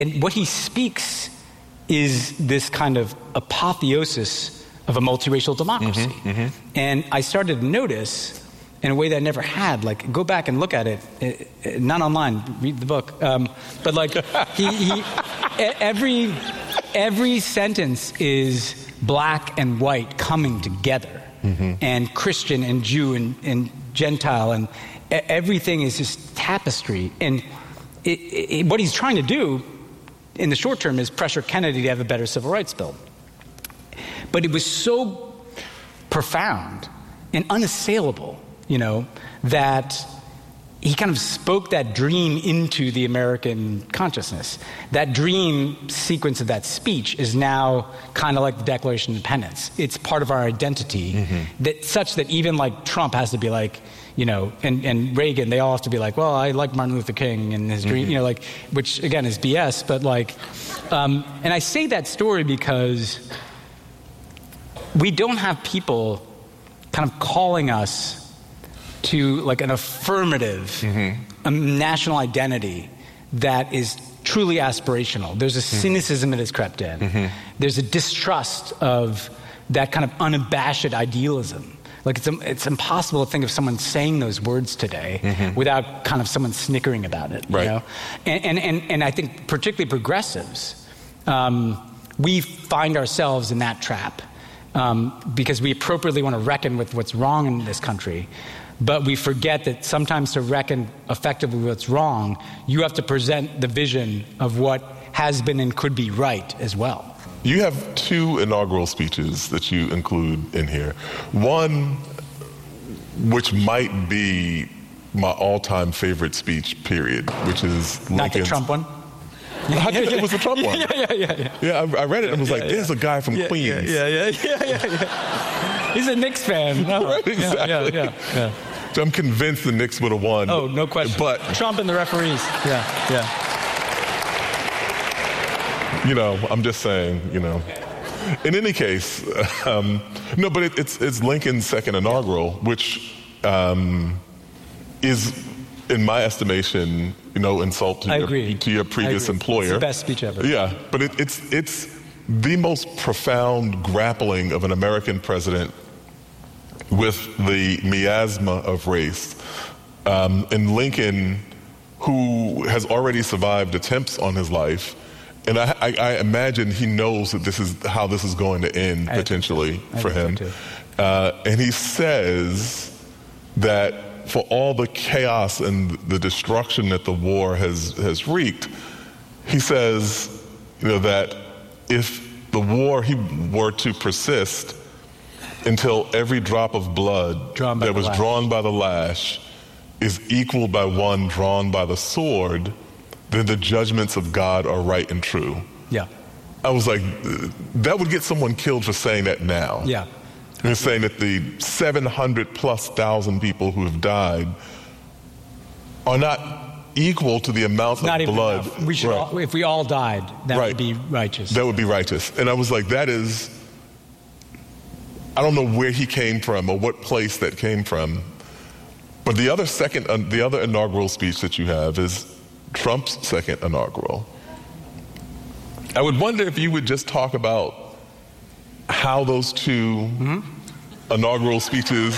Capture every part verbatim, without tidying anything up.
And what he speaks is this kind of apotheosis of a multiracial democracy. Mm-hmm, mm-hmm. And I started to notice, in a way that I never had, like, go back and look at it, uh, not online, read the book, um, but like, he, he every, every sentence is black and white coming together, mm-hmm. and Christian and Jew and, and Gentile, and everything is just tapestry. And it, it, what he's trying to do in the short term is pressure Kennedy to have a better civil rights bill. But it was so profound and unassailable, you know, that he kind of spoke that dream into the American consciousness. That dream sequence of that speech is now kind of like the Declaration of Independence. It's part of our identity, mm-hmm. that such that even like Trump has to be like, you know, and, and Reagan, they all have to be like, well, I like Martin Luther King and his dream, mm-hmm. you know, like, which again is B S, but like, um, and I say that story because we don't have people kind of calling us to like an affirmative mm-hmm. um, national identity that is truly aspirational. There's a mm-hmm. cynicism that has crept in. Mm-hmm. There's a distrust of that kind of unabashed idealism. Like it's it's impossible to think of someone saying those words today mm-hmm. without kind of someone snickering about it. Right. You know? And, and, and, and I think particularly progressives, um, we find ourselves in that trap um, because we appropriately want to reckon with what's wrong in this country. But we forget that sometimes to reckon effectively with what's wrong, you have to present the vision of what has been and could be right as well. You have two inaugural speeches that you include in here. One, which might be my all-time favorite speech, period, which is Lincoln's... Not the Trump one? How did it was the Trump one? Yeah, yeah, yeah. Yeah, yeah I, I read it and was like, yeah, there's yeah. a guy from yeah, Queens. Yeah, yeah, yeah, yeah, yeah. He's a Knicks fan. No. Right, exactly. Yeah, yeah, yeah, yeah. So I'm convinced the Knicks would have won. Oh, no question. But Trump and the referees. Yeah, yeah. You know, I'm just saying, you know. In any case, um, no, but it, it's it's Lincoln's second inaugural, which um, is, in my estimation, you know, insult to, your, to your previous employer. It's the best speech ever. Yeah, but it, it's it's the most profound grappling of an American president with the miasma of race. Um, and Lincoln, who has already survived attempts on his life, and I, I, I imagine he knows that this is how this is going to end I potentially for him. So uh, and he says that for all the chaos and the destruction that the war has, has wreaked, he says, you know, that if the war he were to persist until every drop of blood that was lash. drawn by the lash is equaled by one drawn by the sword, then the judgments of God are right and true. Yeah. I was like, that would get someone killed for saying that now. Yeah. They're saying that the seven hundred plus thousand people who have died are not equal to the amount not of blood. Enough. We should right. all, if we all died, that right. would be righteous. That would be righteous. And I was like, that is, I don't know where he came from or what place that came from. But the other second, uh, the other inaugural speech that you have is Trump's second inaugural. I would wonder if you would just talk about how those two mm-hmm. inaugural speeches.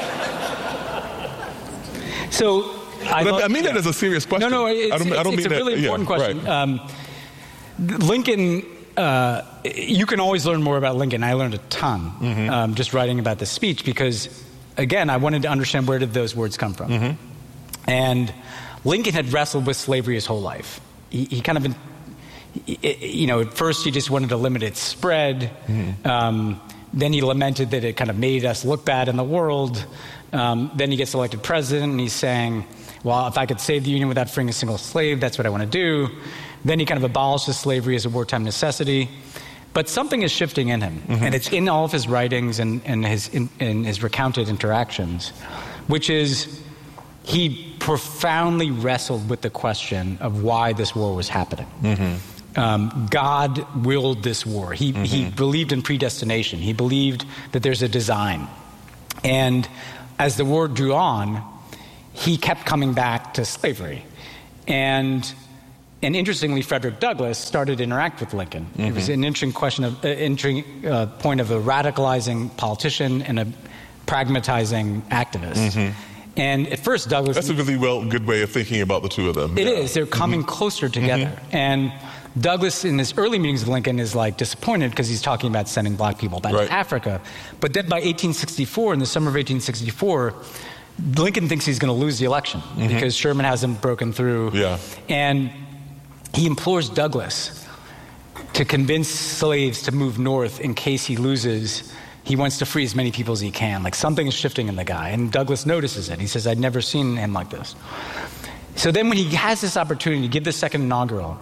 So I, but thought, I mean yeah. that as a serious question. No, no, it's, I don't, it's, I don't it's mean a really that, important yeah, question. Right. Um, Lincoln, uh, you can always learn more about Lincoln. I learned a ton mm-hmm. um, just writing about this speech because, again, I wanted to understand where did those words come from. Mm-hmm. And Lincoln had wrestled with slavery his whole life. He, he kind of, been, you know, at first he just wanted to limit its spread. Mm-hmm. Um, then he lamented that it kind of made us look bad in the world. Um, then he gets elected president, and he's saying, well, if I could save the Union without freeing a single slave, that's what I want to do. Then he kind of abolishes slavery as a wartime necessity. But something is shifting in him, mm-hmm. and it's in all of his writings and, and his, in, in his recounted interactions, which is he profoundly wrestled with the question of why this war was happening. Mm-hmm. Um, God willed this war. He, mm-hmm. he believed in predestination. He believed that there's a design. And as the war drew on, he kept coming back to slavery. And And interestingly, Frederick Douglass started to interact with Lincoln. Mm-hmm. It was an interesting question of uh, interesting uh, point of a radicalizing politician and a pragmatizing activist. Mm-hmm. And at first, Douglass... That's a really well good way of thinking about the two of them. It yeah. is. They're coming mm-hmm. closer together. Mm-hmm. And Douglass, in his early meetings with Lincoln, is like disappointed because he's talking about sending black people back right. to Africa. But then by eighteen sixty-four, in the summer of eighteen sixty-four, Lincoln thinks he's going to lose the election mm-hmm. because Sherman hasn't broken through. Yeah. And he implores Douglass to convince slaves to move north in case he loses. He wants to free as many people as he can. Like, something is shifting in the guy. And Douglass notices it. He says, I'd never seen him like this. So then when he has this opportunity to give the second inaugural,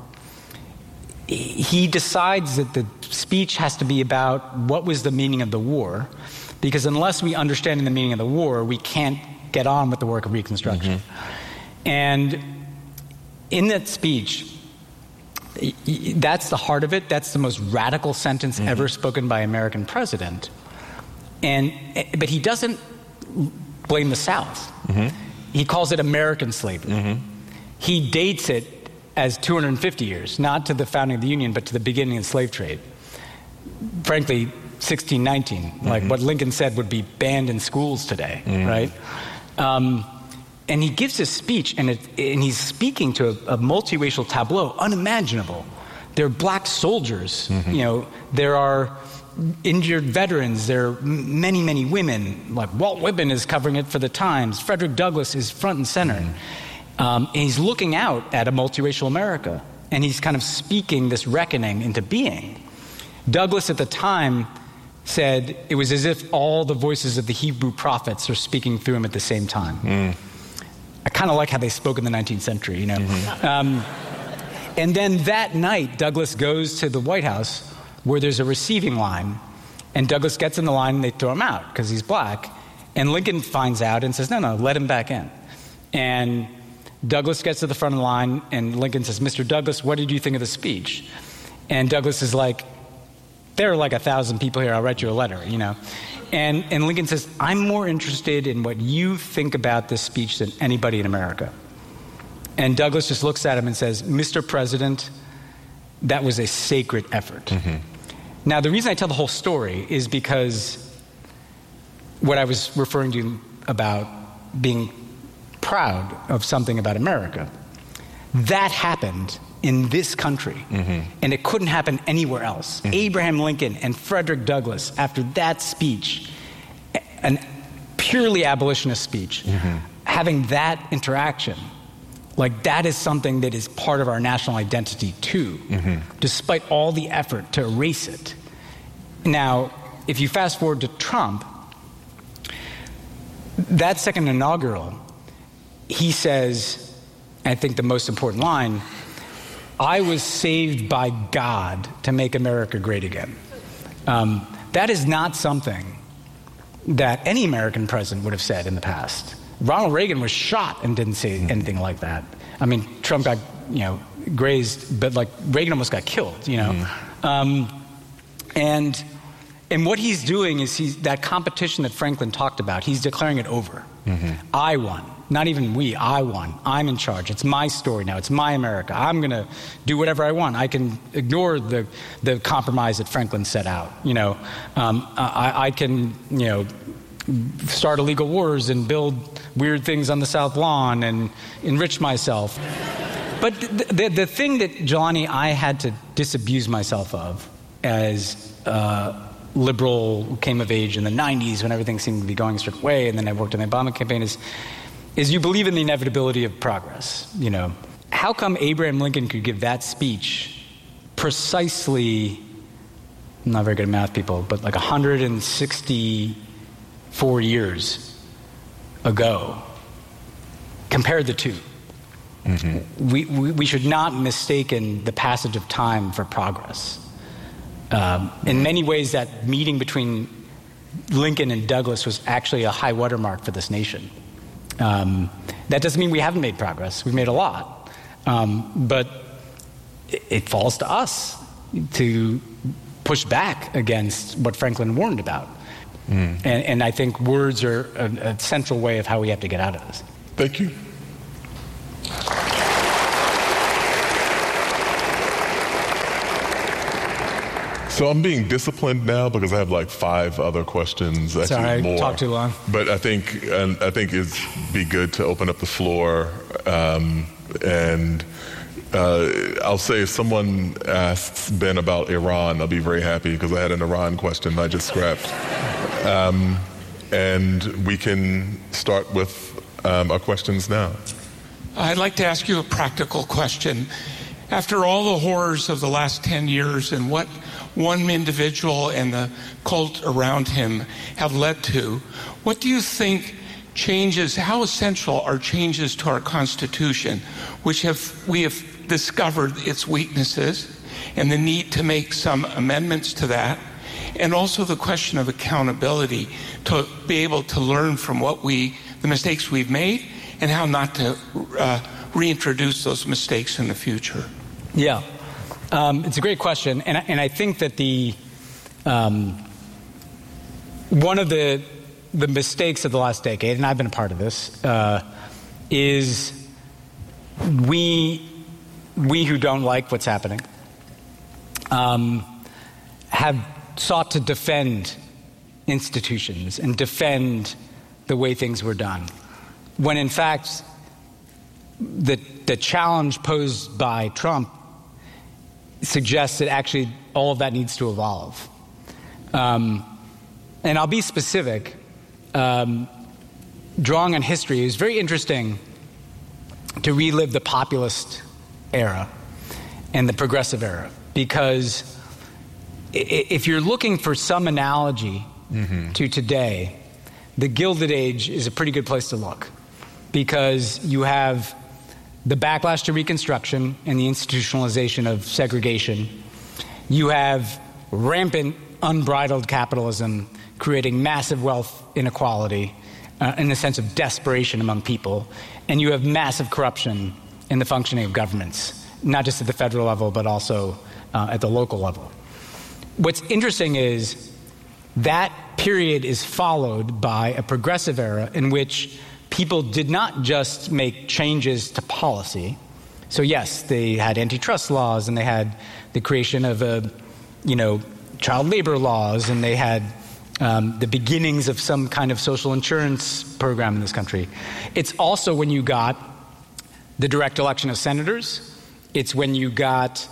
he decides that the speech has to be about what was the meaning of the war, because unless we understand the meaning of the war, we can't get on with the work of Reconstruction. Mm-hmm. And in that speech, that's the heart of it. That's the most radical sentence mm-hmm. ever spoken by an American president. And but he doesn't blame the South. Mm-hmm. He calls it American slavery. Mm-hmm. He dates it as two hundred fifty years, not to the founding of the Union, but to the beginning of the slave trade. Frankly, sixteen nineteen, mm-hmm. like what Lincoln said would be banned in schools today, mm-hmm. right? Um, and he gives this speech, and, it, and he's speaking to a, a multiracial tableau unimaginable. There are black soldiers, mm-hmm. you know, there are injured veterans, there are many, many women, like Walt Whitman is covering it for the Times, Frederick Douglass is front and center. Mm-hmm. Um, and he's looking out at a multiracial America, and he's kind of speaking this reckoning into being. Douglass at the time said it was as if all the voices of the Hebrew prophets are speaking through him at the same time. Mm. I kind of like how they spoke in the nineteenth century, you know. Mm-hmm. Um, and then that night, Douglass goes to the White House where there's a receiving line, and Douglass gets in the line and they throw him out because he's black. And Lincoln finds out and says, no, no, let him back in. And Douglass gets to the front of the line, and Lincoln says, Mister Douglass, what did you think of the speech? And Douglass is like, there are like a thousand people here, I'll write you a letter, you know. And, and Lincoln says, I'm more interested in what you think about this speech than anybody in America. And Douglass just looks at him and says, Mister President, that was a sacred effort. Mm-hmm. Now, the reason I tell the whole story is because what I was referring to about being proud of something about America, that happened in this country, mm-hmm. and it couldn't happen anywhere else. Mm-hmm. Abraham Lincoln and Frederick Douglass, after that speech, an purely abolitionist speech, mm-hmm. having that interaction, like that is something that is part of our national identity too, mm-hmm. despite all the effort to erase it. Now, if you fast forward to Trump, that second inaugural, he says, I think the most important line, I was saved by God to make America great again. Um, that is not something that any American president would have said in the past. Ronald Reagan was shot and didn't say anything like that. I mean, Trump got, you know, grazed, but like Reagan almost got killed, you know. Mm. Um, and and what he's doing is he's that competition that Franklin talked about, he's declaring it over. Mm-hmm. I won. Not even we, I won. I'm in charge. It's my story now. It's my America. I'm going to do whatever I want. I can ignore the the compromise that Franklin set out. You know, um, I, I can, you know, start illegal wars and build weird things on the South Lawn and enrich myself. But the, the, the thing that, Jelani, I had to disabuse myself of as uh, liberal who came of age in the nineties when everything seemed to be going a certain way, and then I worked in the Obama campaign, is is you believe in the inevitability of progress. You know, how come Abraham Lincoln could give that speech precisely, I'm not very good at math, people, but like one hundred sixty-four years ago? Compare the two. Mm-hmm. We, we we should not mistaken the passage of time for progress. Um, in many ways, that meeting between Lincoln and Douglass was actually a high watermark for this nation. Um, that doesn't mean we haven't made progress. We've made a lot. Um, but it, it falls to us to push back against what Franklin warned about. Mm. And, and I think words are a, a central way of how we have to get out of this. Thank you. So I'm being disciplined now because I have like five other questions. Actually, Sorry, more. I talked too long. But I think and I think it'd be good to open up the floor. Um, and uh, I'll say if someone asks Ben about Iran, I'll be very happy because I had an Iran question I just scrapped. Um, and we can start with um, our questions now. I'd like to ask you a practical question. After all the horrors of the last ten years and what one individual and the cult around him have led to, what do you think changes, how essential are changes to our Constitution, which have we have discovered its weaknesses and the need to make some amendments to that, and also the question of accountability to be able to learn from what we, the mistakes we've made, and how not to uh, reintroduce those mistakes in the future? Yeah, um, it's a great question, and I, and I think that the um, one of the the mistakes of the last decade, and I've been a part of this, uh, is we we who don't like what's happening um, have sought to defend institutions and defend the way things were done, when in fact the the challenge posed by Trump suggests that actually all of that needs to evolve. Um, and I'll be specific. Um, drawing on history, it was very interesting to relive the populist era and the progressive era, because if you're looking for some analogy mm-hmm. to today, the Gilded Age is a pretty good place to look, because you have the backlash to Reconstruction and the institutionalization of segregation. You have rampant, unbridled capitalism creating massive wealth inequality uh, in the sense of desperation among people. And you have massive corruption in the functioning of governments, not just at the federal level, but also uh, at the local level. What's interesting is that period is followed by a progressive era in which people did not just make changes to policy. So yes, they had antitrust laws, and they had the creation of a, you know, child labor laws, and they had um, the beginnings of some kind of social insurance program in this country. It's also when you got the direct election of senators. It's when you got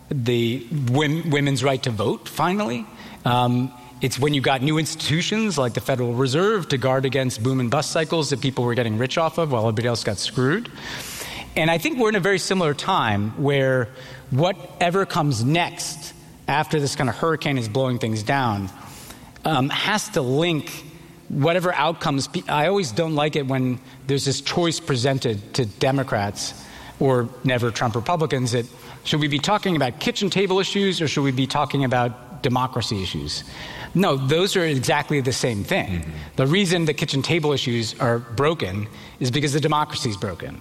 the women's right to vote, finally. Um, It's when you got new institutions like the Federal Reserve to guard against boom and bust cycles that people were getting rich off of while everybody else got screwed. And I think we're in a very similar time where whatever comes next after this kind of hurricane is blowing things down um, has to link whatever outcomes. I always don't like it when there's this choice presented to Democrats or never Trump Republicans that should we be talking about kitchen table issues or should we be talking about democracy issues? No, those are exactly the same thing. Mm-hmm. The reason the kitchen table issues are broken is because the democracy is broken.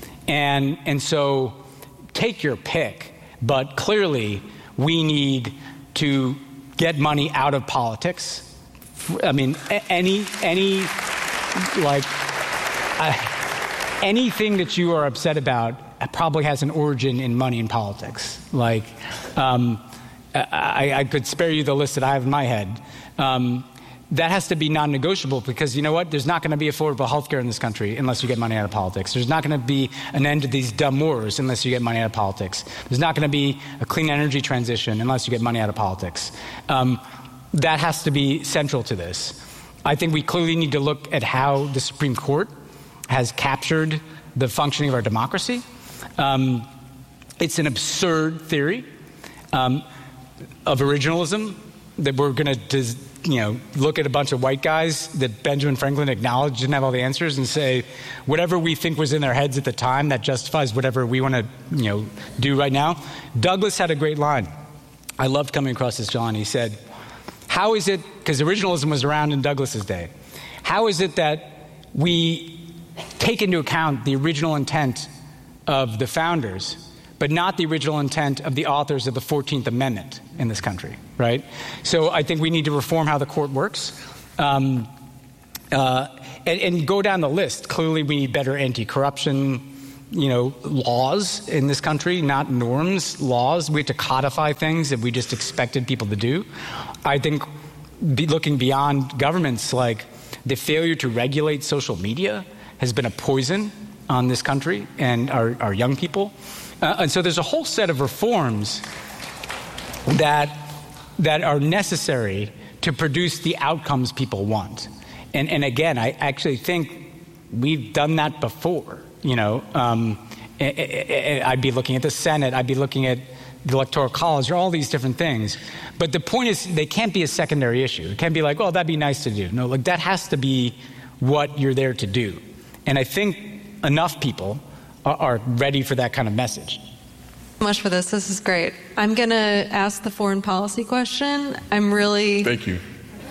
And and so take your pick, but clearly we need to get money out of politics. I mean, any, any like, uh, anything that you are upset about probably has an origin in money in politics. Like, um, I, I could spare you the list that I have in my head. Um, that has to be non-negotiable because, you know what, there's not going to be affordable health care in this country unless you get money out of politics. There's not going to be an end to these dumb wars unless you get money out of politics. There's not going to be a clean energy transition unless you get money out of politics. Um, that has to be central to this. I think we clearly need to look at how the Supreme Court has captured the functioning of our democracy. Um, it's an absurd theory. Um, of originalism, that we're going to, you know, look at a bunch of white guys that Benjamin Franklin acknowledged didn't have all the answers and say whatever we think was in their heads at the time that justifies whatever we want to, you know, do right now. Douglas had a great line. I loved coming across this, John. He said, how is it, because originalism was around in Douglas's day, how is it that we take into account the original intent of the founders but not the original intent of the authors of the fourteenth Amendment in this country, right? So I think we need to reform how the court works um, uh, and, and go down the list. Clearly, we need better anti-corruption you know, laws in this country, not norms, laws. We have to codify things that we just expected people to do. I think be looking beyond governments, like the failure to regulate social media has been a poison on this country and our, our young people. Uh, and so there's a whole set of reforms that that are necessary to produce the outcomes people want. And, and again, I actually think we've done that before. You know, um, I'd be looking at the Senate, I'd be looking at the Electoral College, or all these different things. But the point is, they can't be a secondary issue. It can't be like, well, that'd be nice to do. No, like that has to be what you're there to do. And I think enough people are, are ready for that kind of message. Much for this. This is great. I'm going to ask the foreign policy question. I'm really... Thank you.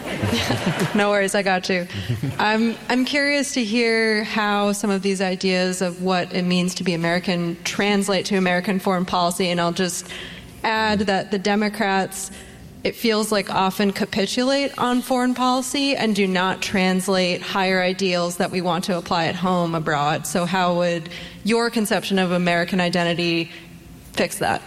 No worries, I got you. I'm, I'm curious to hear how some of these ideas of what it means to be American translate to American foreign policy, and I'll just add that the Democrats, it feels like, often capitulate on foreign policy and do not translate higher ideals that we want to apply at home abroad. So how would your conception of American identity fix that?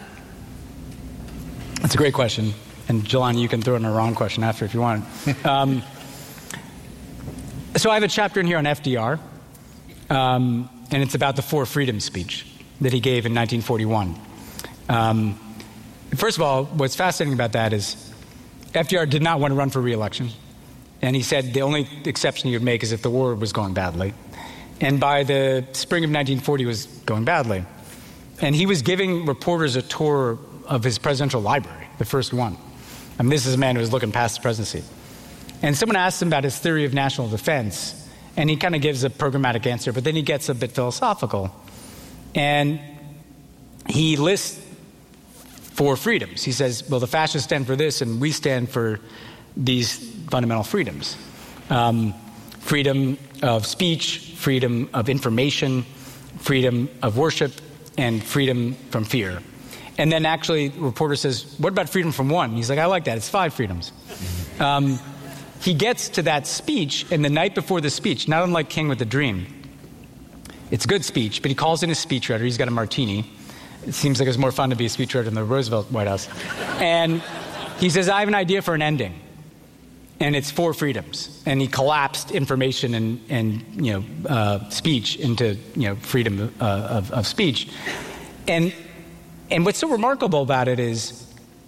That's a great question. And Jelani, you can throw in a Iran question after if you want. Um, so I have a chapter in here on F D R, um, and it's about the Four Freedoms speech that he gave in nineteen forty-one. Um, first of all, what's fascinating about that is F D R did not want to run for re-election, and he said the only exception he would make is if the war was going badly. And by the spring of nineteen forty, it was going badly. And he was giving reporters a tour of his presidential library, the first one. I mean, this is a man who was looking past the presidency. And someone asked him about his theory of national defense, and he kind of gives a programmatic answer, but then he gets a bit philosophical. And he lists four freedoms. He says, well, the fascists stand for this, and we stand for these fundamental freedoms. Um, freedom of speech, freedom of information, freedom of worship, and freedom from fear. And then actually, the reporter says, what about freedom from one? He's like, I like that. It's five freedoms. Um, he gets to that speech, and the night before the speech, not unlike King with the Dream, it's a good speech, but he calls in his speechwriter. He's got a martini. It seems like it's more fun to be a speechwriter in the Roosevelt White House. And he says, I have an idea for an ending, and it's four freedoms. And he collapsed information and, and you know, uh, speech into you know, freedom uh, of, of speech. And And what's so remarkable about it is,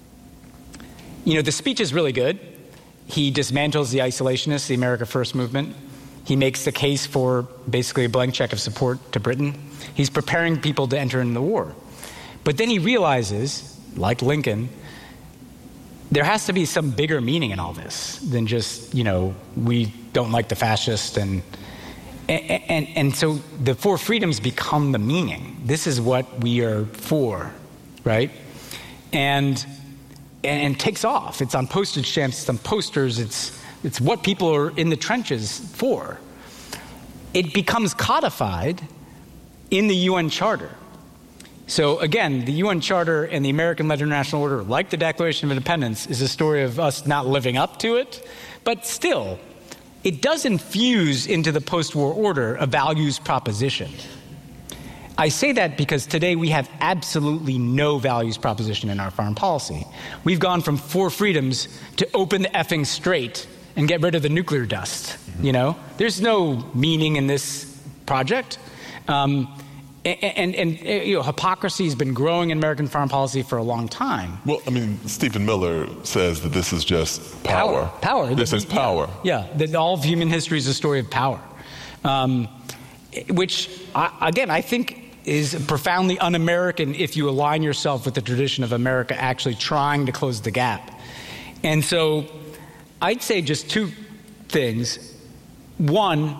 you know, the speech is really good. He dismantles the isolationists, the America First movement. He makes the case for basically a blank check of support to Britain. He's preparing people to enter into the war. But then he realizes, like Lincoln, there has to be some bigger meaning in all this than just, you know, we don't like the fascists and and, and, and so the four freedoms become the meaning. This is what we are for. Right? And, and and takes off. It's on postage stamps, it's on posters, it's it's what people are in the trenches for. It becomes codified in the U N Charter. So again, the U N Charter and the American Legion of National Order, like the Declaration of Independence, is a story of us not living up to it, but still, it does infuse into the post-war order a values proposition. I say that because today we have absolutely no values proposition in our foreign policy. We've gone from four freedoms to open the effing strait and get rid of the nuclear dust. Mm-hmm. You know, there's no meaning in this project. Um, and, and, and you know, hypocrisy has been growing in American foreign policy for a long time. Well, I mean, Stephen Miller says that this is just power. Power. Power. This is power. Yeah, yeah. That all of human history is a story of power. Um, which, I, again, I think is profoundly un-American if you align yourself with the tradition of America actually trying to close the gap. And so I'd say just two things. One,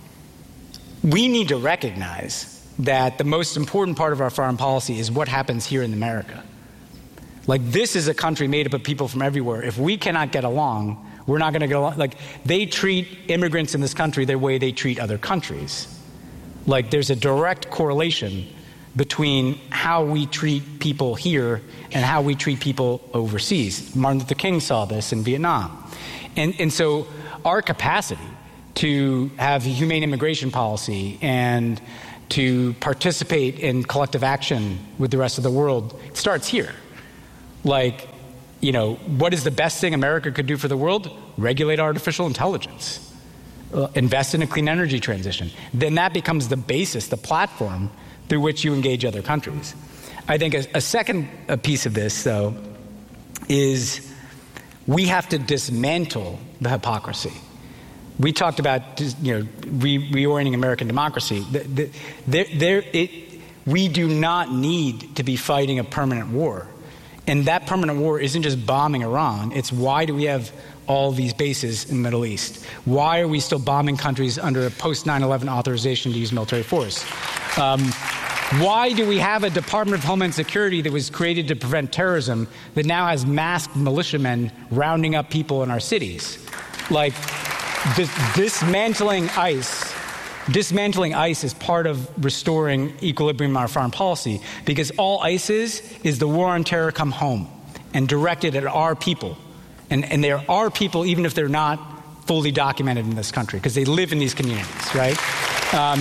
we need to recognize that the most important part of our foreign policy is what happens here in America. Like, this is a country made up of people from everywhere. If we cannot get along, we're not going to get along. Like, they treat immigrants in this country the way they treat other countries. Like, there's a direct correlation between how we treat people here and how we treat people overseas. Martin Luther King saw this in Vietnam. And, and so our capacity to have a humane immigration policy and to participate in collective action with the rest of the world, it starts here. Like, you know, what is the best thing America could do for the world? Regulate artificial intelligence. Uh, invest in a clean energy transition. Then that becomes the basis, the platform through which you engage other countries. I think a, a second a piece of this, though, is we have to dismantle the hypocrisy. We talked about, you know, re- reorienting American democracy. The, the, there, there, it, we do not need to be fighting a permanent war. And that permanent war isn't just bombing Iran. It's why do we have all these bases in the Middle East? Why are we still bombing countries under a post nine eleven authorization to use military force? Um, why do we have a Department of Homeland Security that was created to prevent terrorism that now has masked militiamen rounding up people in our cities? Like, dis- dismantling ICE, dismantling ICE is part of restoring equilibrium in our foreign policy, because all ICE is is the war on terror come home and directed at our people. And, and they're our people even if they're not fully documented in this country, because they live in these communities, right? Um,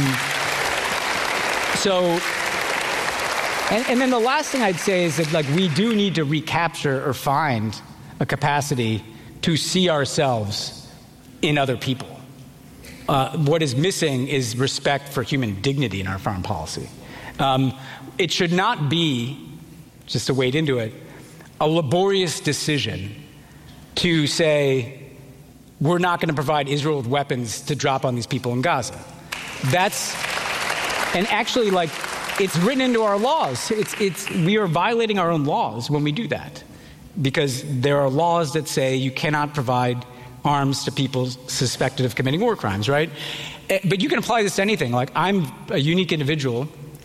so, and, and then the last thing I'd say is that, like, we do need to recapture or find a capacity to see ourselves in other people. Uh, what is missing is respect for human dignity in our foreign policy. Um, it should not be, just to wade into it, a laborious decision to say, we're not going to provide Israel with weapons to drop on these people in Gaza. That's, and actually, like, it's written into our laws. It's, it's, we are violating our own laws when we do that, because there are laws that say you cannot provide arms to people suspected of committing war crimes, right? But you can apply this to anything. Like, I'm a unique individual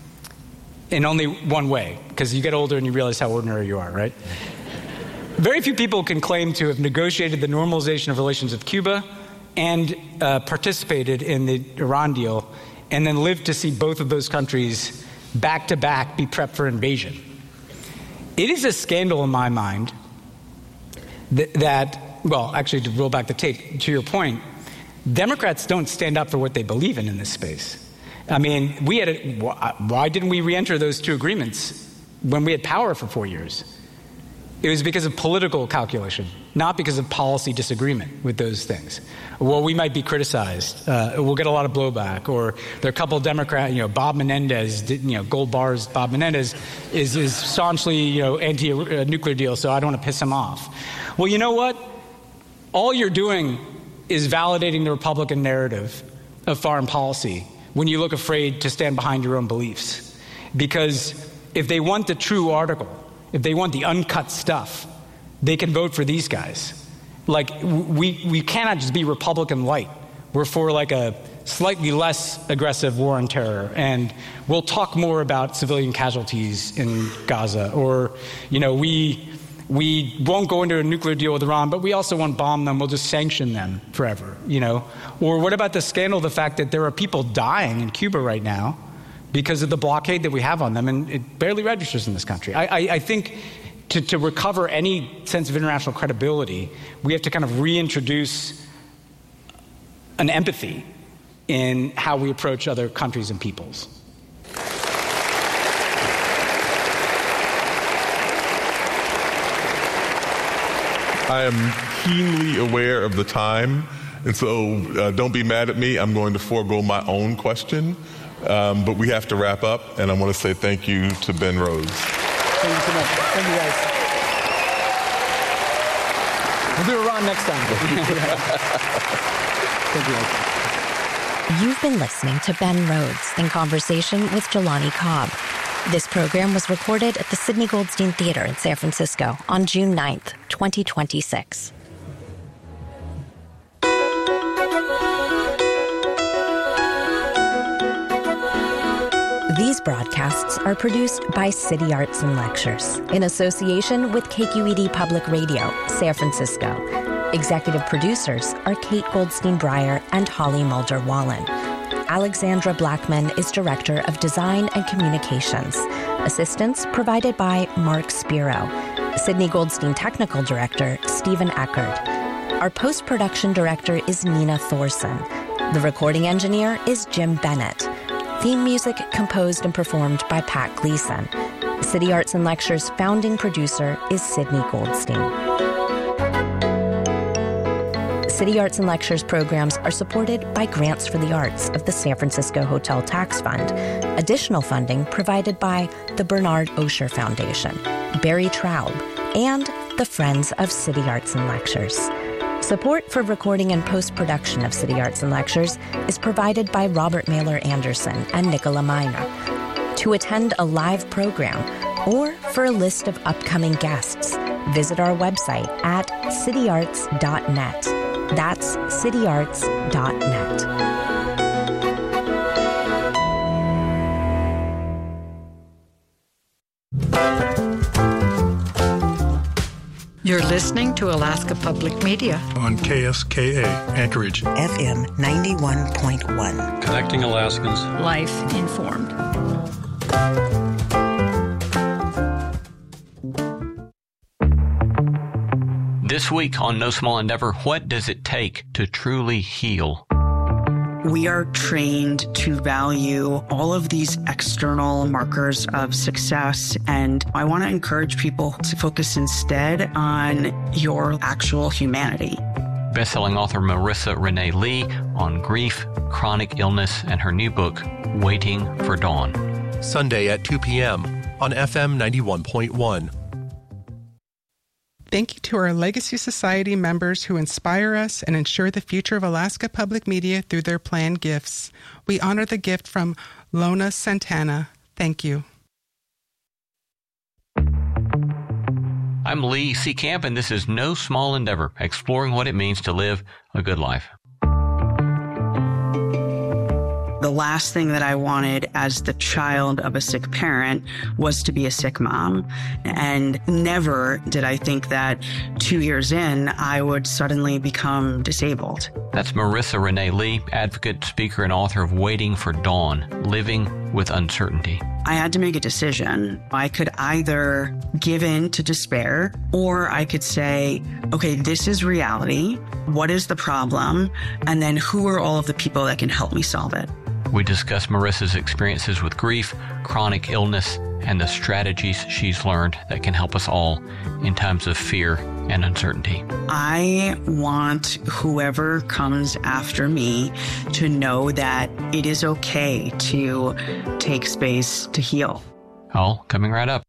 in only one way, because you get older and you realize how ordinary you are, right? Very few people can claim to have negotiated the normalization of relations with Cuba and uh, participated in the Iran deal, and then lived to see both of those countries back to back be prepped for invasion. It is a scandal in my mind that, that well, actually, to roll back the tape, to your point, Democrats don't stand up for what they believe in in this space. I mean, we had a, why didn't we re-enter those two agreements when we had power for four years? It was because of political calculation, not because of policy disagreement with those things. Well, we might be criticized. Uh, we'll get a lot of blowback. Or there are a couple of Democrats, you know, Bob Menendez, you know, Gold Bar's Bob Menendez is, is staunchly, you know, anti-nuclear deal, so I don't want to piss him off. Well, you know what? All you're doing is validating the Republican narrative of foreign policy when you look afraid to stand behind your own beliefs. Because if they want the true article, if they want the uncut stuff, they can vote for these guys. Like, we, we cannot just be Republican light. We're for, like, a slightly less aggressive war on terror, and we'll talk more about civilian casualties in Gaza. Or, you know, we we won't go into a nuclear deal with Iran, but we also won't bomb them. We'll just sanction them forever, you know. Or what about the scandal, the fact that there are people dying in Cuba right now because of the blockade that we have on them, and it barely registers in this country. I, I, I think to, to recover any sense of international credibility, we have to kind of reintroduce an empathy in how we approach other countries and peoples. I am keenly aware of the time, and so uh, don't be mad at me. I'm going to forego my own question, um, but we have to wrap up, and I want to say thank you to Ben Rhodes. Thank you so much. Thank you, guys. We'll do Iran next time. Thank you, guys. You've been listening to Ben Rhodes in conversation with Jelani Cobb. This program was recorded at the Sidney Goldstein Theater in San Francisco on June ninth, twenty twenty-six. These broadcasts are produced by City Arts and Lectures in association with K Q E D Public Radio, San Francisco. Executive producers are Kate Goldstein Breyer and Holly Mulder Wallen. Alexandra Blackman is Director of Design and Communications. Assistance provided by Mark Spiro. Sidney Goldstein Technical Director, Stephen Eckerd. Our post-production director is Nina Thorson. The recording engineer is Jim Bennett. Theme music composed and performed by Pat Gleason. City Arts and Lectures founding producer is Sydney Goldstein. City Arts and Lectures programs are supported by grants for the arts of the San Francisco Hotel Tax Fund. Additional funding provided by the Bernard Osher Foundation, Barry Traub, and the Friends of City Arts and Lectures. Support for recording and post-production of City Arts and Lectures is provided by Robert Mailer Anderson and Nicola Minor. To attend a live program or for a list of upcoming guests, visit our website at city arts dot net. That's city arts dot net. You're listening to Alaska Public Media on K S K A, Anchorage. F M ninety-one point one. Connecting Alaskans. Life informed. This week on No Small Endeavor, what does it take to truly heal? We are trained to value all of these external markers of success, and I want to encourage people to focus instead on your actual humanity. Best-selling author Marissa Renee Lee on grief, chronic illness, and her new book, Waiting for Dawn. Sunday at two p.m. on F M ninety-one point one. Thank you to our Legacy Society members who inspire us and ensure the future of Alaska Public Media through their planned gifts. We honor the gift from Lona Santana. Thank you. I'm Lee Seacamp, and this is No Small Endeavor, exploring what it means to live a good life. The last thing that I wanted as the child of a sick parent was to be a sick mom. And never did I think that two years in, I would suddenly become disabled. That's Marissa Renee Lee, advocate, speaker, and author of Waiting for Dawn, Living with Uncertainty. I had to make a decision. I could either give in to despair, or I could say, okay, this is reality. What is the problem? And then who are all of the people that can help me solve it? We discuss Marissa's experiences with grief, chronic illness, and the strategies she's learned that can help us all in times of fear and uncertainty. I want whoever comes after me to know that it is okay to take space to heal. All coming right up.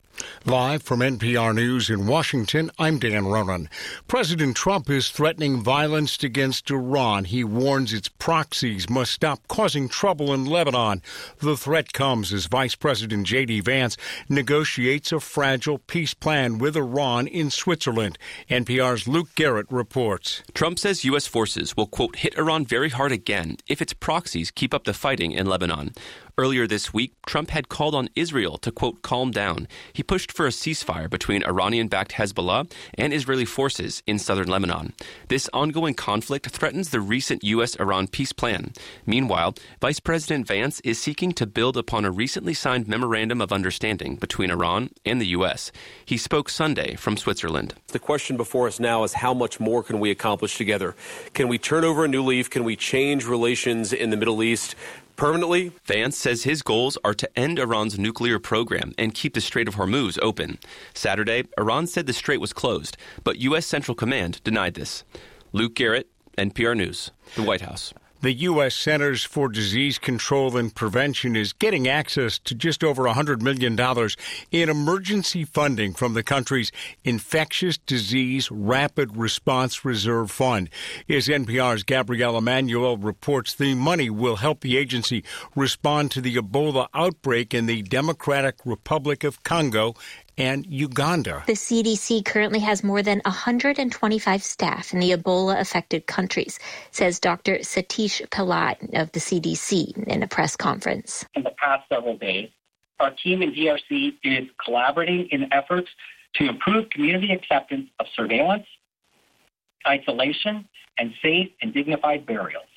Live from N P R News in Washington, I'm Dan Ronan. President Trump is threatening violence against Iran. He warns its proxies must stop causing trouble in Lebanon. The threat comes as Vice President J D Vance negotiates a fragile peace plan with Iran in Switzerland. N P R's Luke Garrett reports. Trump says U S forces will, quote, hit Iran very hard again if its proxies keep up the fighting in Lebanon. Earlier this week, Trump had called on Israel to, quote, calm down. He pushed for a ceasefire between Iranian-backed Hezbollah and Israeli forces in southern Lebanon. This ongoing conflict threatens the recent U S Iran peace plan. Meanwhile, Vice President Vance is seeking to build upon a recently signed memorandum of understanding between Iran and the U S. He spoke Sunday from Switzerland. The question before us now is how much more can we accomplish together? Can we turn over a new leaf? Can we change relations in the Middle East permanently? Vance says his goals are to end Iran's nuclear program and keep the Strait of Hormuz open. Saturday, Iran said the strait was closed, but U S Central Command denied this. Luke Garrett, N P R News, the White House. The U S Centers for Disease Control and Prevention is getting access to just over one hundred million dollars in emergency funding from the country's Infectious Disease Rapid Response Reserve Fund. As N P R's Gabrielle Emanuel reports, the money will help the agency respond to the Ebola outbreak in the Democratic Republic of Congo and Uganda. The C D C currently has more than one hundred twenty-five staff in the Ebola-affected countries, says Doctor Satish Pillai of the C D C in a press conference. In the past several days, our team in D R C is collaborating in efforts to improve community acceptance of surveillance, isolation, and safe and dignified burials.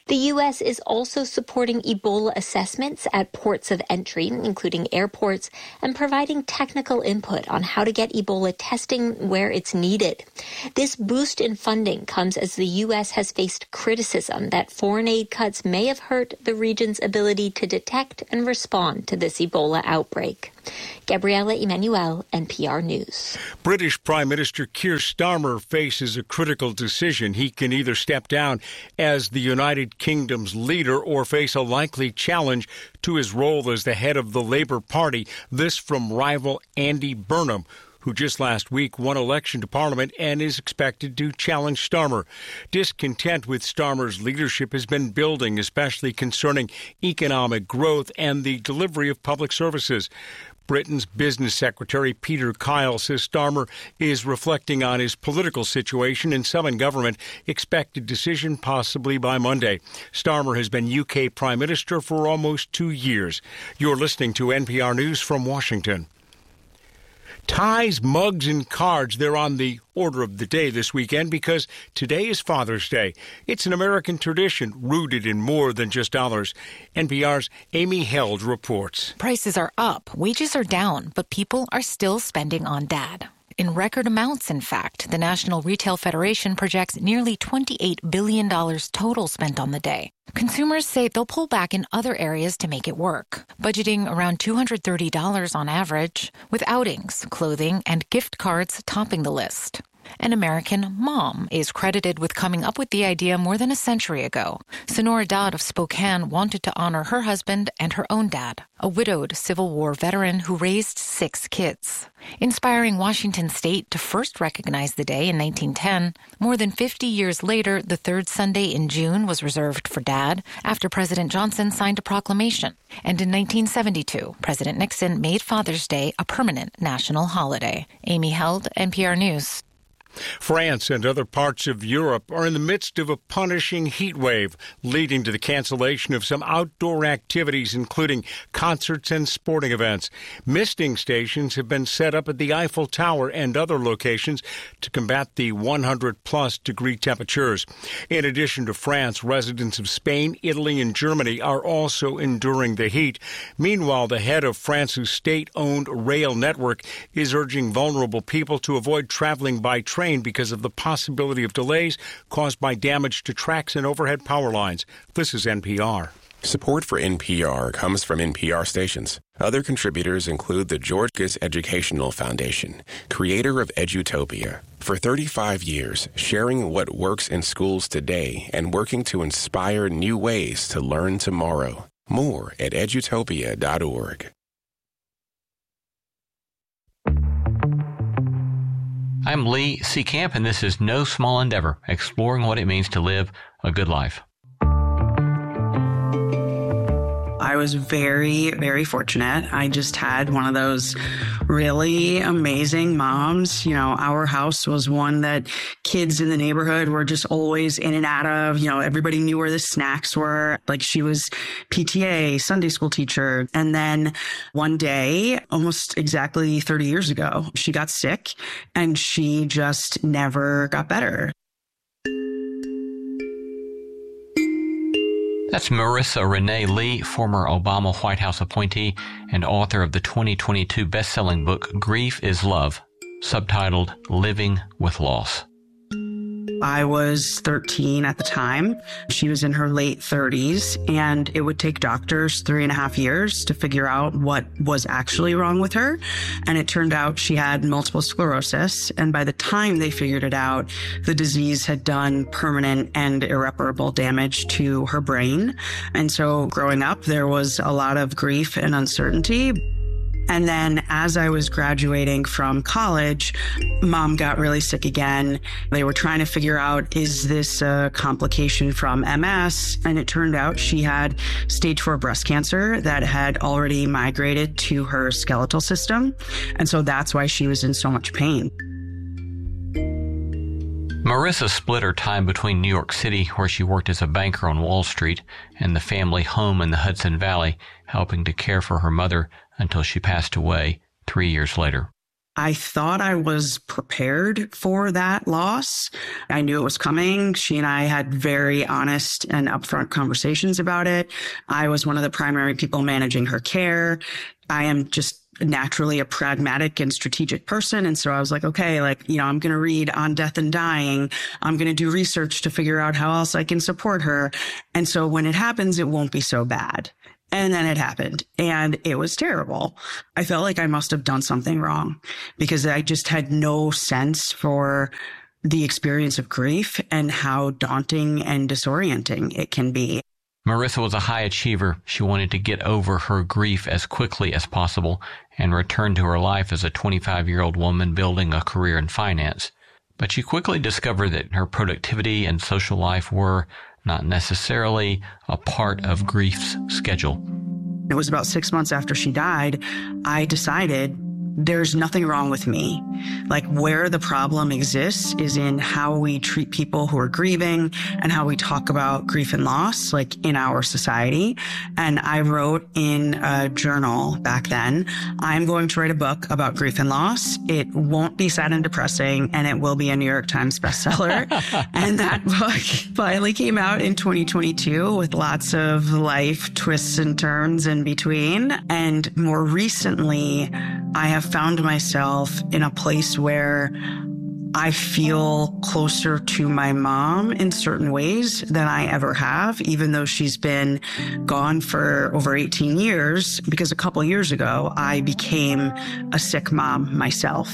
The U S is also supporting Ebola assessments at ports of entry, including airports, and providing technical input on how to get Ebola testing where it's needed. This boost in funding comes as the U S has faced criticism that foreign aid cuts may have hurt the region's ability to detect and respond to this Ebola outbreak. Gabriella Emanuel, N P R News. British Prime Minister Keir Starmer faces a critical decision. He can either step down as the United Kingdom's leader or face a likely challenge to his role as the head of the Labour Party. This from rival Andy Burnham, who just last week won election to Parliament and is expected to challenge Starmer. Discontent with Starmer's leadership has been building, especially concerning economic growth and the delivery of public services. Britain's Business Secretary Peter Kyle says Starmer is reflecting on his political situation in some in government. Expected decision possibly by Monday. Starmer has been U K Prime Minister for almost two years. You're listening to N P R News from Washington. Ties, mugs, and cards, they're on the order of the day this weekend because today is Father's Day. It's an American tradition rooted in more than just dollars. N P R's Amy Held reports. Prices are up, wages are down, but people are still spending on Dad. In record amounts, in fact. The National Retail Federation projects nearly twenty-eight billion dollars total spent on the day. Consumers say they'll pull back in other areas to make it work, budgeting around two hundred thirty dollars on average, with outings, clothing, and gift cards topping the list. An American mom is credited with coming up with the idea more than a century ago. Sonora Dodd of Spokane wanted to honor her husband and her own dad, a widowed Civil War veteran who raised six kids. Inspiring Washington state to first recognize the day in nineteen ten, more than fifty years later, the third Sunday in June was reserved for Dad after President Johnson signed a proclamation. And in nineteen seventy-two, President Nixon made Father's Day a permanent national holiday. Amy Held, N P R News. France and other parts of Europe are in the midst of a punishing heat wave, leading to the cancellation of some outdoor activities, including concerts and sporting events. Misting stations have been set up at the Eiffel Tower and other locations to combat the one hundred plus degree temperatures. In addition to France, residents of Spain, Italy, and Germany are also enduring the heat. Meanwhile, the head of France's state-owned rail network is urging vulnerable people to avoid traveling by train because of the possibility of delays caused by damage to tracks and overhead power lines. This is N P R. Support for N P R comes from N P R stations. Other contributors include the George Gis Educational Foundation, creator of Edutopia. For thirty-five years, sharing what works in schools today and working to inspire new ways to learn tomorrow. More at edutopia dot org. I'm Lee Seacamp, and this is No Small Endeavor, exploring what it means to live a good life. I was very, very fortunate. I just had one of those really amazing moms. You know, our house was one that kids in the neighborhood were just always in and out of. You know, everybody knew where the snacks were. Like, she was P T A, Sunday school teacher. And then one day, almost exactly thirty years ago, she got sick and she just never got better. That's Marissa Renee Lee, former Obama White House appointee and author of the twenty twenty-two best-selling book, Grief is Love, subtitled Living with Loss. I was thirteen at the time. She was in her late thirties, and it would take doctors three and a half years to figure out what was actually wrong with her. And it turned out she had multiple sclerosis. And by the time they figured it out, the disease had done permanent and irreparable damage to her brain. And so growing up, there was a lot of grief and uncertainty. And then as I was graduating from college, Mom got really sick again. They were trying to figure out, is this a complication from M S? And it turned out she had stage four breast cancer that had already migrated to her skeletal system. And so that's why she was in so much pain. Marissa split her time between New York City, where she worked as a banker on Wall Street, and the family home in the Hudson Valley, helping to care for her mother until she passed away three years later. I thought I was prepared for that loss. I knew it was coming. She and I had very honest and upfront conversations about it. I was one of the primary people managing her care. I am just naturally a pragmatic and strategic person. And so I was like, okay, like, you know, I'm going to read On Death and Dying. I'm going to do research to figure out how else I can support her. And so when it happens, it won't be so bad. And then it happened and it was terrible. I felt like I must have done something wrong because I just had no sense for the experience of grief and how daunting and disorienting it can be. Marissa was a high achiever. She wanted to get over her grief as quickly as possible and return to her life as a twenty-five-year-old woman building a career in finance. But she quickly discovered that her productivity and social life were not necessarily a part of grief's schedule. It was about six months after she died, I decided there's nothing wrong with me. Like, where the problem exists is in how we treat people who are grieving and how we talk about grief and loss, like in our society. And I wrote in a journal back then, I'm going to write a book about grief and loss. It won't be sad and depressing, and it will be a New York Times bestseller. And that book finally came out in twenty twenty-two with lots of life twists and turns in between. And more recently, I have found myself in a place where I feel closer to my mom in certain ways than I ever have, even though she's been gone for over eighteen years, because a couple years ago, I became a sick mom myself.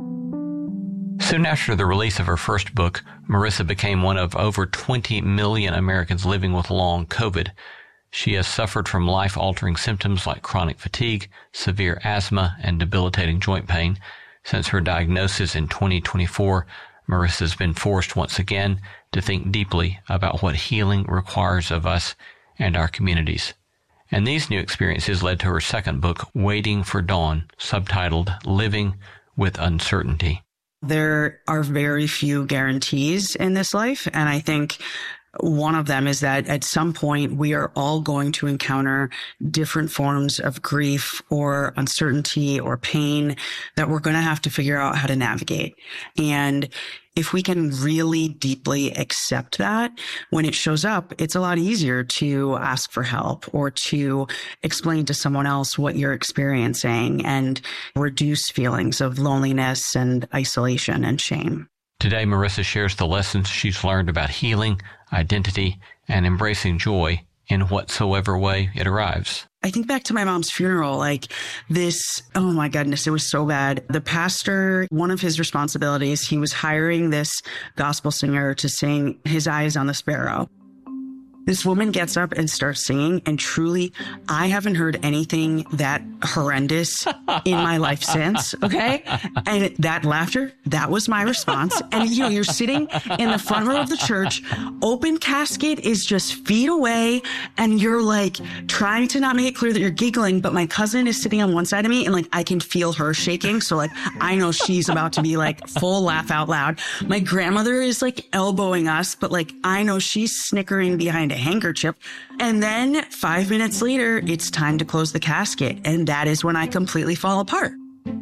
Soon after the release of her first book, Marissa became one of over twenty million Americans living with long COVID. She has suffered from life-altering symptoms like chronic fatigue, severe asthma, and debilitating joint pain. Since her diagnosis in twenty twenty-four, Marissa has been forced once again to think deeply about what healing requires of us and our communities. And these new experiences led to her second book, Waiting for Dawn, subtitled Living with Uncertainty. There are very few guarantees in this life, and I think one of them is that at some point we are all going to encounter different forms of grief or uncertainty or pain that we're going to have to figure out how to navigate. And if we can really deeply accept that, when it shows up, it's a lot easier to ask for help or to explain to someone else what you're experiencing and reduce feelings of loneliness and isolation and shame. Today, Marissa shares the lessons she's learned about healing, identity, and embracing joy in whatsoever way it arrives. I think back to my mom's funeral, like this, oh my goodness, it was so bad. The pastor, one of his responsibilities, he was hiring this gospel singer to sing His Eyes on the Sparrow. This woman gets up and starts singing, and truly, I haven't heard anything that horrendous in my life since, okay? And that laughter, that was my response. And, you know, you're sitting in the front row of the church, open casket is just feet away, and you're, like, trying to not make it clear that you're giggling, but my cousin is sitting on one side of me, and, like, I can feel her shaking, so, like, I know she's about to be, like, full laugh out loud. My grandmother is, like, elbowing us, but, like, I know she's snickering behind a handkerchief. And then five minutes later, it's time to close the casket. And that is when I completely fall apart.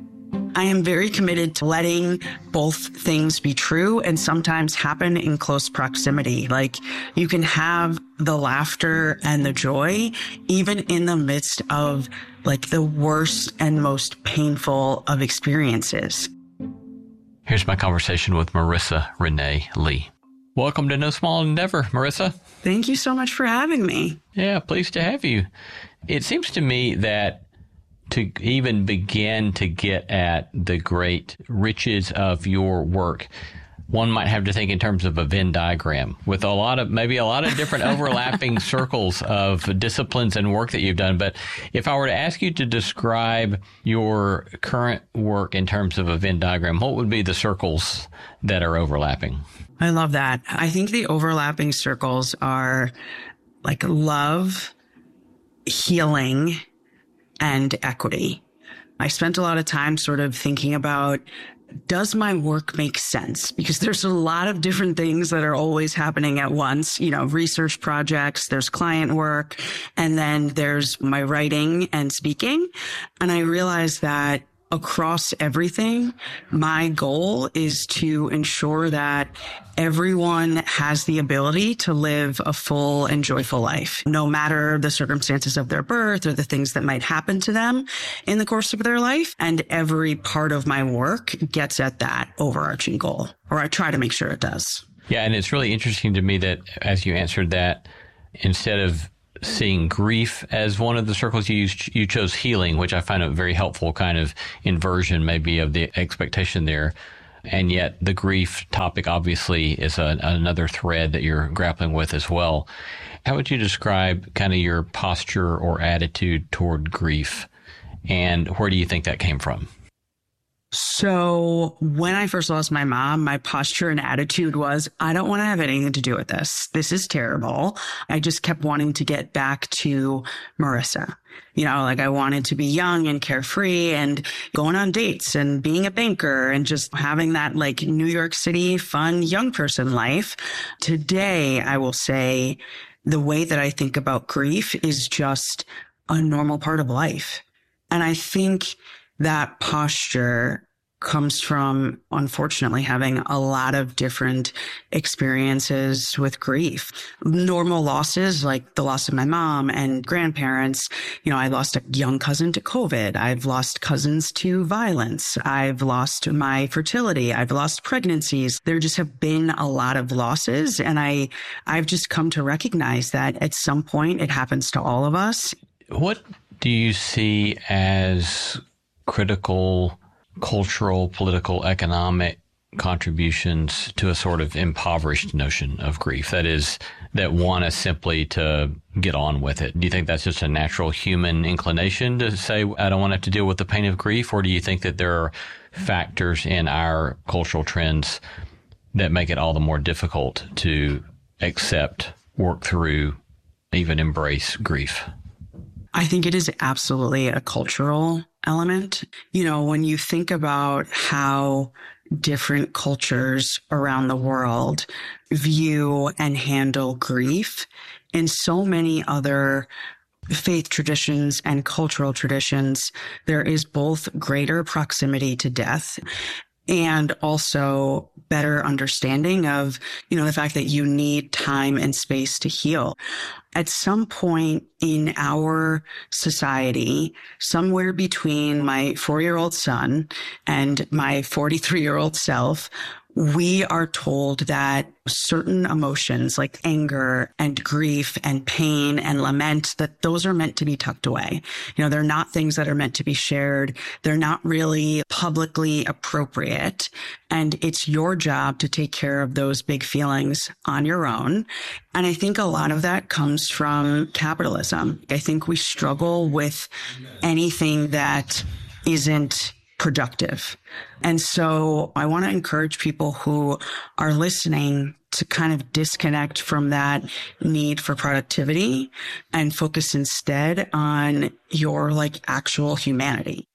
I am very committed to letting both things be true and sometimes happen in close proximity. Like, you can have the laughter and the joy, even in the midst of like the worst and most painful of experiences. Here's my conversation with Marissa Renee Lee. Welcome to No Small Endeavor, Marissa. Thank you so much for having me. Yeah, pleased to have you. It seems to me that to even begin to get at the great riches of your work, one might have to think in terms of a Venn diagram with a lot of, maybe a lot of different overlapping circles of disciplines and work that you've done. But if I were to ask you to describe your current work in terms of a Venn diagram, what would be the circles that are overlapping? I love that. I think the overlapping circles are like love, healing, and equity. I spent a lot of time sort of thinking about, does my work make sense? Because there's a lot of different things that are always happening at once, you know, research projects, there's client work, and then there's my writing and speaking. And I realized that across everything, my goal is to ensure that everyone has the ability to live a full and joyful life, no matter the circumstances of their birth or the things that might happen to them in the course of their life. And every part of my work gets at that overarching goal, or I try to make sure it does. Yeah, and it's really interesting to me that as you answered that, instead of seeing grief as one of the circles you used, you chose healing, which I find a very helpful kind of inversion maybe of the expectation there. And yet the grief topic obviously is a, another thread that you're grappling with as well. How would you describe kind of your posture or attitude toward grief? And where do you think that came from? So when I first lost my mom, my posture and attitude was, I don't want to have anything to do with this. This is terrible. I just kept wanting to get back to Marissa. You know, like I wanted to be young and carefree and going on dates and being a banker and just having that like New York City fun young person life. Today, I will say the way that I think about grief is just a normal part of life. And I think that posture comes from, unfortunately, having a lot of different experiences with grief. Normal losses, like the loss of my mom and grandparents. You know, I lost a young cousin to COVID. I've lost cousins to violence. I've lost my fertility. I've lost pregnancies. There just have been a lot of losses. And I, I've just come to recognize that at some point it happens to all of us. What do you see as critical cultural, political, economic contributions to a sort of impoverished notion of grief? That is, that want us simply to get on with it. Do you think that's just a natural human inclination to say, I don't want to have to deal with the pain of grief? Or do you think that there are factors in our cultural trends that make it all the more difficult to accept, work through, even embrace grief? I think it is absolutely a cultural element. You know, when you think about how different cultures around the world view and handle grief, in so many other faith traditions and cultural traditions, there is both greater proximity to death and also better understanding of, you know, the fact that you need time and space to heal. At some point in our society, somewhere between my four-year-old son and my forty-three-year-old self, we are told that certain emotions like anger and grief and pain and lament, that those are meant to be tucked away. You know, they're not things that are meant to be shared. They're not really publicly appropriate. And it's your job to take care of those big feelings on your own. And I think a lot of that comes from capitalism. I think we struggle with anything that isn't productive. And so I want to encourage people who are listening to kind of disconnect from that need for productivity and focus instead on your like actual humanity.